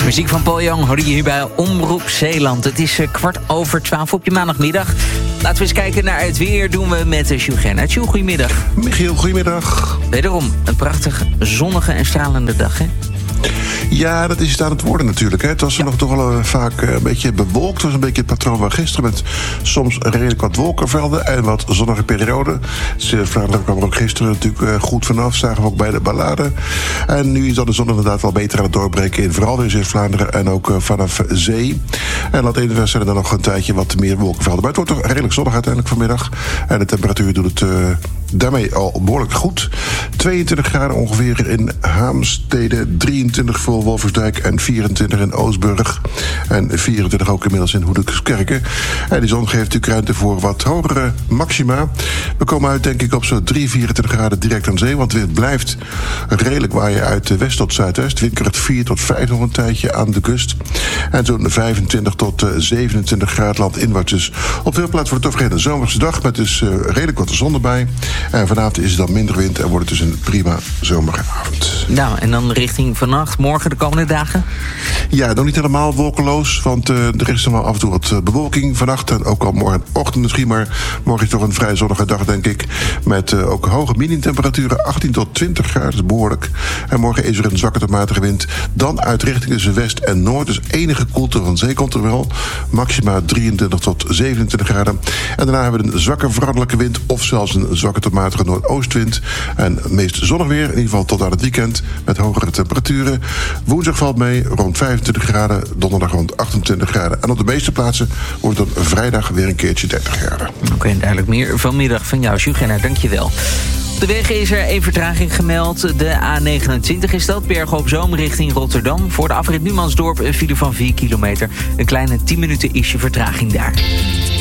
Muziek van Paul Young hoor je hier bij Omroep Zeeland. Het is 12:15 op je maandagmiddag. Laten we eens kijken naar het weer. Doen we met Sjoerd Gernaert. Sjoerd, goedemiddag. Michiel, goedemiddag. Wederom een prachtig zonnige en stralende dag, hè? Ja, dat is het aan het worden natuurlijk. Hè. Het was nog toch wel vaak een beetje bewolkt. Het was een beetje het patroon van gisteren met soms redelijk wat wolkenvelden en wat zonnige perioden. Vlaanderen kwam er ook gisteren natuurlijk goed vanaf. Zagen we ook bij de Ballade. En nu is dan de zon inderdaad wel beter aan het doorbreken in vooral in Zuid-Vlaanderen en ook vanaf zee. En laat even zijn er dan nog een tijdje wat meer wolkenvelden. Maar het wordt toch redelijk zonnig uiteindelijk vanmiddag. En de temperatuur doet het daarmee al behoorlijk goed. 22 graden ongeveer in Haamstede, 23 voor Wolfersdijk en 24 in Oostburg. En 24 ook inmiddels in Hoedekeskerken. En die zon geeft natuurlijk ruimte voor wat hogere maxima. We komen uit denk ik op zo'n 24 graden direct aan zee. Want het wind blijft redelijk waaien uit west tot zuidwest. Windkracht 4 tot 5 nog een tijdje aan de kust. En zo'n 25 tot 27 graden landinwaarts. Dus op veel plaatsen wordt het overheen een zomerse dag met dus redelijk wat zon erbij. En vanavond is het dan minder wind en wordt het dus een prima zomeravond. Nou, en dan richting vannacht, morgen, de komende dagen? Ja, nog niet helemaal wolkeloos, want er is nog wel af en toe wat bewolking vannacht. En ook al morgenochtend misschien, maar morgen is toch een vrij zonnige dag, denk ik. Met ook hoge minimumtemperaturen, 18 tot 20 graden, dat is behoorlijk. En morgen is er een zwakke tot matige wind. Dan uit richting tussen west en noord, dus enige koelte van zee komt er wel. Maxima 23 tot 27 graden. En daarna hebben we een zwakke veranderlijke wind of zelfs een zwakke tot matige noordoostwind. En meest zonnig weer, in ieder geval tot aan het weekend, met hogere temperaturen. Woensdag valt mee rond 25 graden, donderdag rond 28 graden. En op de meeste plaatsen wordt het dan vrijdag weer een keertje 30 graden. Oké, duidelijk meer vanmiddag van jou, Sjoerd Gernaert, dankjewel. Op de weg is er een vertraging gemeld. De A29 is dat, Bergen op Zoom richting Rotterdam. Voor de afrit Numansdorp een file van 4 kilometer. Een kleine 10 minuten is je vertraging daar.